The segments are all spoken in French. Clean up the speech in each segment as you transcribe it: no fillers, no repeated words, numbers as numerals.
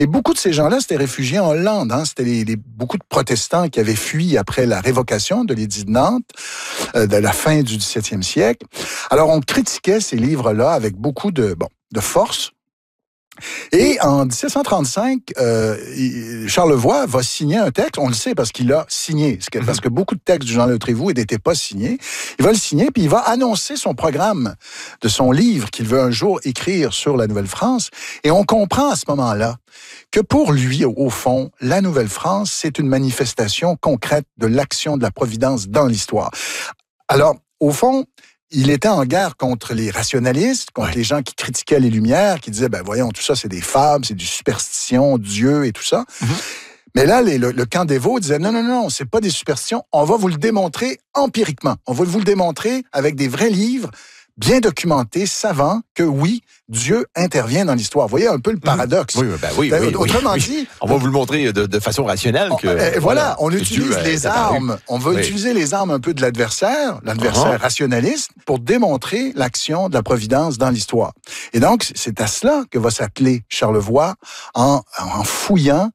Et beaucoup de ces gens-là s'étaient réfugiés en Hollande. Hein. C'était beaucoup de protestants qui avaient fui après la révocation de l'édit de Nantes, de la fin du XVIIe siècle. Alors, on critiquait ces livres-là avec beaucoup de force. Et en 1735, Charlevoix va signer un texte. On le sait parce qu'il l'a signé. Parce que beaucoup de textes du Jean Le Trévoux n'étaient pas signés. Il va le signer, puis il va annoncer son programme de son livre qu'il veut un jour écrire sur la Nouvelle-France. Et on comprend à ce moment-là que pour lui, au fond, la Nouvelle-France, c'est une manifestation concrète de l'action de la Providence dans l'histoire. Alors, au fond, il était en guerre contre les rationalistes, contre les gens qui critiquaient les Lumières, qui disaient, voyons, tout ça, c'est des fables, c'est du superstition, Dieu et tout ça. Mais là, le camp des Vaux disait, non, c'est pas des superstitions, on va vous le démontrer empiriquement. On va vous le démontrer avec des vrais livres, bien documentés, savants, que oui, Dieu intervient dans l'histoire. Vous voyez un peu le paradoxe. Oui. Autrement dit... On va vous le montrer de façon rationnelle. On utilise les armes. On va utiliser les armes un peu de l'adversaire rationaliste, pour démontrer l'action de la Providence dans l'histoire. Et donc, c'est à cela que va s'atteler Charlevoix en fouillant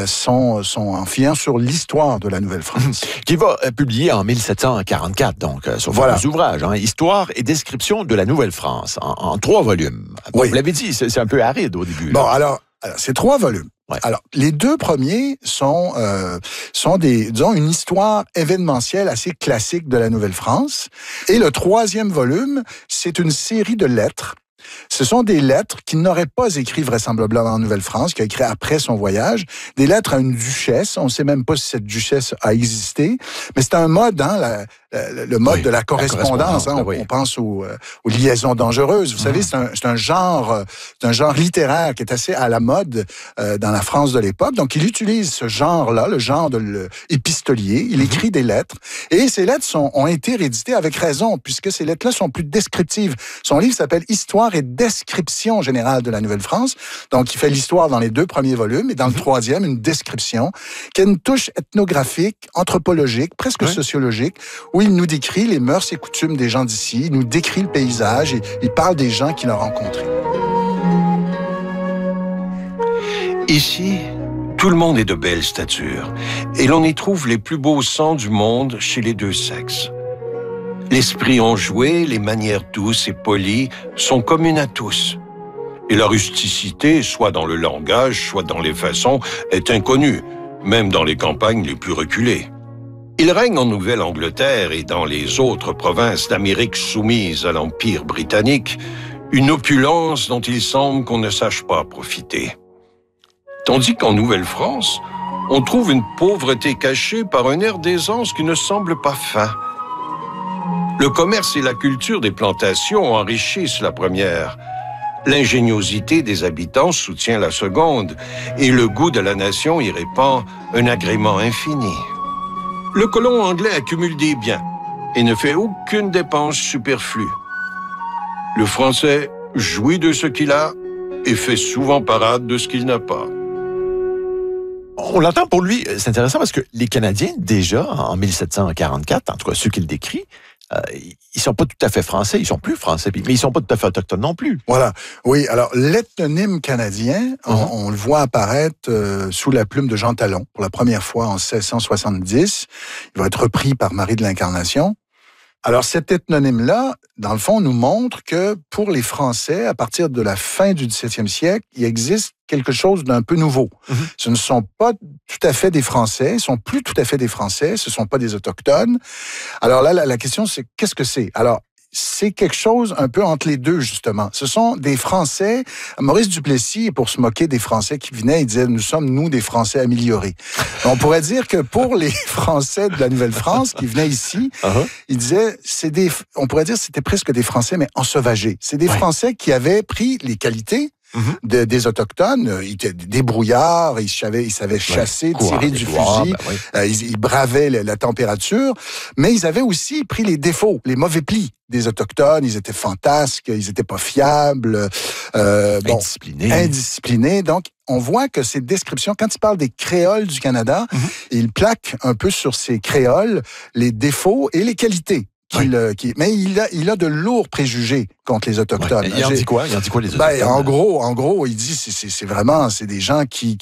en fouillant sur l'histoire de la Nouvelle-France. Qui va publier en 1744, donc, son fameux ouvrage, Histoire et description de la Nouvelle-France, en 3 volumes. Vous l'avez dit, c'est un peu aride au début. Bon, alors c'est 3 volumes. Ouais. Alors, les 2 premiers sont une histoire événementielle assez classique de la Nouvelle-France. Et le 3e volume, c'est une série de lettres. Ce sont des lettres qu'il n'aurait pas écrites vraisemblablement en Nouvelle-France, qu'il a écrit après son voyage. Des lettres à une duchesse. On ne sait même pas si cette duchesse a existé. Mais c'est un mode, le mode de la correspondance. On pense aux liaisons dangereuses. Vous savez, c'est un genre littéraire qui est assez à la mode dans la France de l'époque. Donc, il utilise ce genre-là, le genre de l'épistolier. Il écrit des lettres. Et ces lettres ont été rééditées avec raison, puisque ces lettres-là sont plus descriptives. Son livre s'appelle « Histoire et description générale de la Nouvelle-France ». Donc, il fait l'histoire dans les 2 premiers volumes, et dans le 3e, une description qui a une touche ethnographique, anthropologique, presque sociologique, où il nous décrit les mœurs et coutumes des gens d'ici, il nous décrit le paysage et il parle des gens qu'il a rencontrés. Ici, tout le monde est de belle stature et l'on y trouve les plus beaux sangs du monde chez les 2 sexes. L'esprit enjoué, les manières douces et polies sont communes à tous. Et la rusticité, soit dans le langage, soit dans les façons, est inconnue, même dans les campagnes les plus reculées. Il règne en Nouvelle-Angleterre et dans les autres provinces d'Amérique soumises à l'Empire britannique une opulence dont il semble qu'on ne sache pas profiter. Tandis qu'en Nouvelle-France, on trouve une pauvreté cachée par un air d'aisance qui ne semble pas fin. Le commerce et la culture des plantations enrichissent la première. L'ingéniosité des habitants soutient la seconde et le goût de la nation y répand un agrément infini. Le colon anglais accumule des biens et ne fait aucune dépense superflue. Le Français jouit de ce qu'il a et fait souvent parade de ce qu'il n'a pas. On l'entend pour lui, c'est intéressant parce que les Canadiens, déjà, en 1744, en tout cas ceux qu'il décrit, ils sont pas tout à fait français, ils sont plus français, mais ils sont pas tout à fait autochtones non plus. Voilà. Oui, alors l'ethnonyme canadien, on le voit apparaître sous la plume de Jean Talon pour la première fois en 1670. Il va être repris par Marie de l'Incarnation. Alors cet ethnonyme-là, dans le fond, nous montre que pour les Français, à partir de la fin du XVIIe siècle, il existe quelque chose d'un peu nouveau. Ce ne sont pas tout à fait des Français, ils ne sont plus tout à fait des Français, ce ne sont pas des Autochtones. Alors là, la question, c'est qu'est-ce que c'est? Alors, c'est quelque chose un peu entre les deux, justement. Ce sont des Français. Maurice Duplessis, pour se moquer des Français qui venaient, il disait, nous sommes, nous, des Français améliorés. On pourrait dire que pour les Français de la Nouvelle-France qui venaient ici, il disait, on pourrait dire que c'était presque des Français, mais ensauvagés. C'est des Français qui avaient pris les qualités des Autochtones. Ils étaient débrouillards, ils savaient chasser, tirer du fusil, ils bravaient la température, mais ils avaient aussi pris les défauts, les mauvais plis des Autochtones. Ils étaient fantasques, ils étaient pas fiables, indisciplinés. Donc, on voit que ces descriptions, quand il parle des créoles du Canada, il plaque un peu sur ces créoles les défauts et les qualités mais il a de lourds préjugés contre les Autochtones. Ouais. Il en dit quoi les Autochtones? En gros, il dit c'est vraiment des gens qui